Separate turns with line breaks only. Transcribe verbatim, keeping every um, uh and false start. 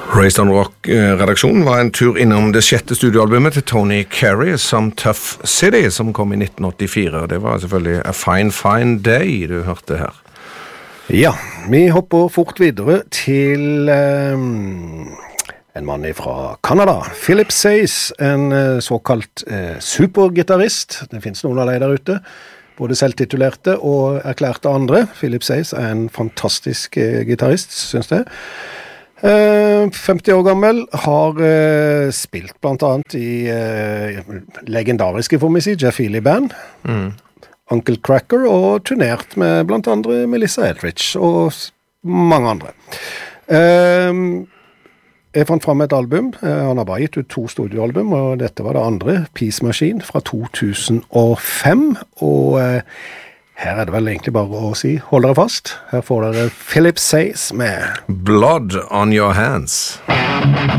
Raised on Rock-redaksjonen var en tur innom det sjette studioalbumet til Tony Carey, Some Tough City, som kom i nitten åttifire. Det var selvfølgelig A Fine Fine Day du hørte her.
Ja, vi hopper fort videre til um, en mann fra Canada, Philip Sayce, en uh, såkalt uh, supergitarrist. Det finnes noen av de der ute, både selvtitulerte og erklærte andre. Philip Sayce er en fantastisk uh, gitarrist, synes jeg. Uh, femti år gammel, har uh, spilt blant annet i uh, legendariske, får vi si, Jeff Healey Band, mm. Uncle Cracker, og turnert med blant andre Melissa Etheridge og mange andre. Uh, jeg fant frem et album, uh, han har bare gitt ut to studioalbum, og dette var det andre, Peace Machine, fra to tusen og fem, og uh, her er det vel egentlig bare å si, hold dere fast. Her får dere Philip Sayce med
Blood on Your Hands.